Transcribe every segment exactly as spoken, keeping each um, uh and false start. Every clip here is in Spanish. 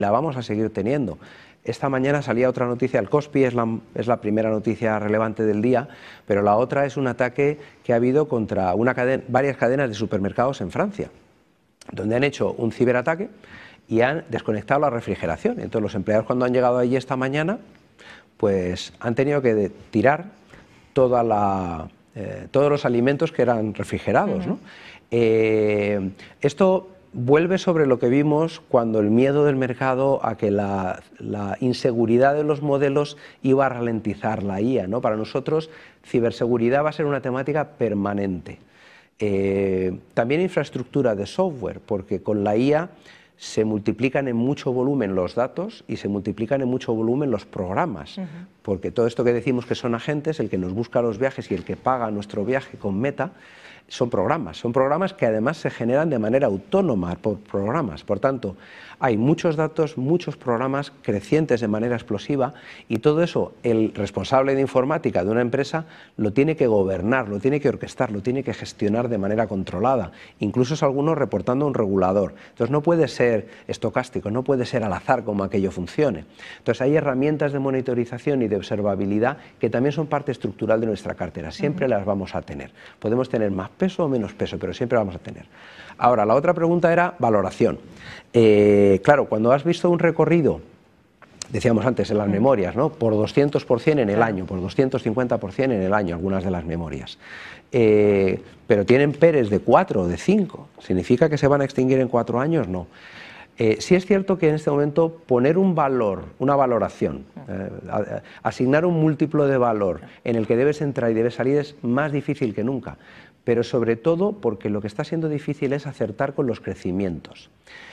la vamos a seguir teniendo. Esta mañana salía otra noticia, el Kospi es la, es la primera noticia relevante del día, pero la otra es un ataque que ha habido contra una cadena, varias cadenas de supermercados en Francia, donde han hecho un ciberataque y han desconectado la refrigeración. Entonces los empleados, cuando han llegado allí esta mañana, pues han tenido que de, tirar toda la, eh, todos los alimentos que eran refrigerados, ¿no? Eh, esto vuelve sobre lo que vimos cuando el miedo del mercado a que la, la inseguridad de los modelos iba a ralentizar la I A, ¿no? Para nosotros, ciberseguridad va a ser una temática permanente. Eh, también infraestructura de software, porque con la I A se multiplican en mucho volumen los datos y se multiplican en mucho volumen los programas, uh-huh. porque todo esto que decimos que son agentes, el que nos busca los viajes y el que paga nuestro viaje con Meta, son programas, son programas que además se generan de manera autónoma por programas. Por tanto, hay muchos datos, muchos programas crecientes de manera explosiva y todo eso el responsable de informática de una empresa lo tiene que gobernar, lo tiene que orquestar, lo tiene que gestionar de manera controlada, incluso es algunos reportando a un regulador. Entonces no puede ser estocástico, no puede ser al azar como aquello funcione. Entonces hay herramientas de monitorización y de observabilidad que también son parte estructural de nuestra cartera, siempre uh-huh. las vamos a tener. Podemos tener más peso o menos peso, pero siempre vamos a tener. Ahora, la otra pregunta era valoración. Eh, claro, cuando has visto un recorrido, decíamos antes en las mm. memorias, ¿no? por doscientos por cien en el año, por doscientos cincuenta por cien en el año, algunas de las memorias, eh, pero tienen P de cuatro o de cinco, ¿significa que se van a extinguir en cuatro años? No. Eh, sí es cierto que en este momento poner un valor, una valoración, eh, asignar un múltiplo de valor en el que debes entrar y debes salir es más difícil que nunca, pero sobre todo porque lo que está siendo difícil es acertar con los crecimientos.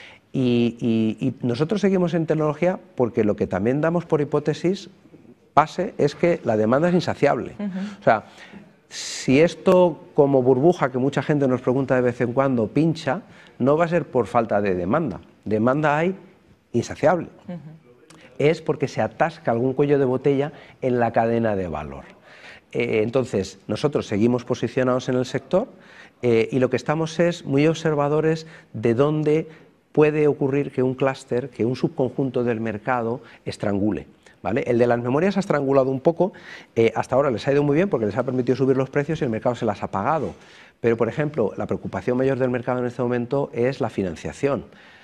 Y, y, y nosotros seguimos en tecnología porque lo que también damos por hipótesis base es que la demanda es insaciable. Uh-huh. O sea, si esto como burbuja que mucha gente nos pregunta de vez en cuando pincha, no va a ser por falta de demanda. Demanda hay insaciable. Uh-huh. Es porque se atasca algún cuello de botella en la cadena de valor. Eh, entonces, nosotros seguimos posicionados en el sector eh, y lo que estamos es muy observadores de dónde puede ocurrir que un clúster, que un subconjunto del mercado estrangule. ¿Vale? El de las memorias ha estrangulado un poco, eh, hasta ahora les ha ido muy bien porque les ha permitido subir los precios y el mercado se las ha pagado. Pero, por ejemplo, la preocupación mayor del mercado en este momento es la financiación.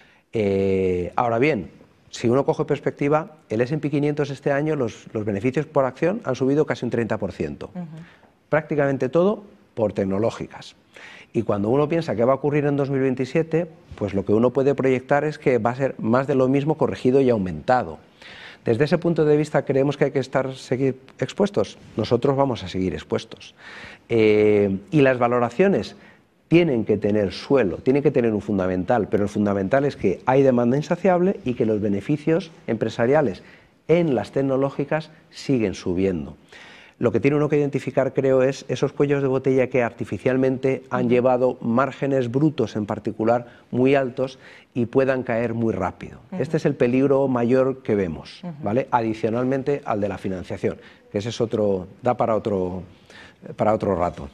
Eh, ahora bien, si uno coge perspectiva, el ese and pe quinientos este año, los, los beneficios por acción han subido casi un treinta por ciento. Uh-huh. Prácticamente todo por tecnológicas. Y cuando uno piensa qué va a ocurrir en dos mil veintisiete, pues lo que uno puede proyectar es que va a ser más de lo mismo corregido y aumentado. Desde ese punto de vista, ¿creemos que hay que estar, seguir expuestos? Nosotros vamos a seguir expuestos. Eh, y las valoraciones tienen que tener suelo, tienen que tener un fundamental, pero el fundamental es que hay demanda insaciable y que los beneficios empresariales en las tecnológicas siguen subiendo. Lo que tiene uno que identificar, creo, es esos cuellos de botella que artificialmente han llevado márgenes brutos en particular muy altos y puedan caer muy rápido. Uh-huh. Este es el peligro mayor que vemos, uh-huh. ¿vale? Adicionalmente al de la financiación, que ese es otro, da para otro, para otro rato.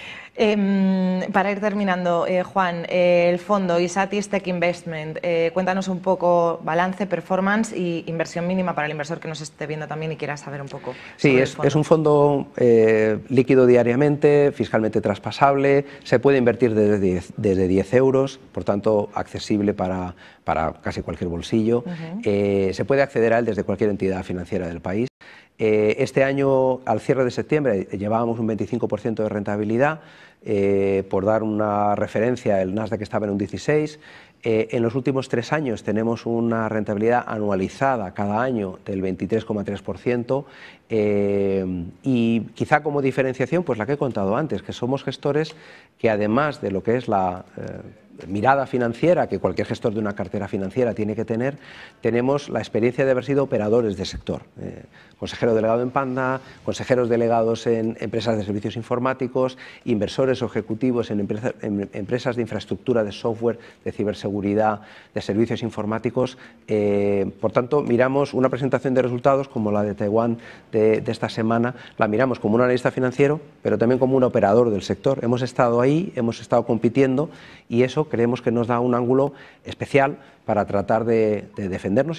Eh, para ir terminando, eh, Juan, eh, el fondo Isatis Tech Investment, eh, cuéntanos un poco balance, performance y inversión mínima para el inversor que nos esté viendo también y quiera saber un poco. Sí, es, es un fondo eh, líquido diariamente, fiscalmente traspasable, se puede invertir desde diez, desde diez euros, por tanto accesible para, para casi cualquier bolsillo. Uh-huh. eh, se puede acceder a él desde cualquier entidad financiera del país. Eh, este año, al cierre de septiembre, llevábamos un veinticinco por ciento de rentabilidad. Eh, por dar una referencia, el Nasdaq estaba en un dieciséis. Eh, en los últimos tres años tenemos una rentabilidad anualizada cada año del veintitrés coma tres por ciento eh, y quizá como diferenciación, pues la que he contado antes, que somos gestores que además de lo que es la eh, mirada financiera que cualquier gestor de una cartera financiera tiene que tener, tenemos la experiencia de haber sido operadores de sector. Eh, consejero delegado en Panda, consejeros delegados en empresas de servicios informáticos, inversores o ejecutivos en, empresa, en empresas de infraestructura, de software, de ciberseguridad, de servicios informáticos. Eh, por tanto, miramos una presentación de resultados como la de Taiwán de, de esta semana, la miramos como un analista financiero, pero también como un operador del sector. Hemos estado ahí, hemos estado compitiendo y eso creemos que nos da un ángulo especial para tratar de, de defendernos